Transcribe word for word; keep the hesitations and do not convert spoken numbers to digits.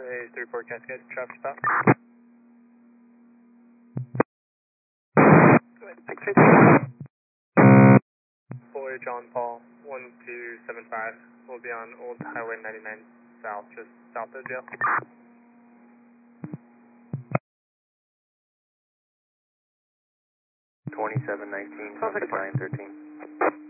A three four Cascade, traffic stop. six eight Boy John Paul, one two seven five. We'll be on Old Highway ninety-nine South, just south of jail. twenty-seven nineteen, nine thirteen.